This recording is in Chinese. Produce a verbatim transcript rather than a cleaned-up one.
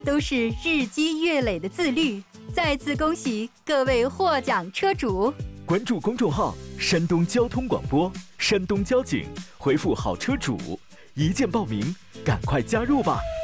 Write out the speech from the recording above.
都是日积月累的自律。再次恭喜各位获奖车主！ 关注公众号“山东交通广播”，山东交警，回复“好车主”，一键报名，赶快加入吧！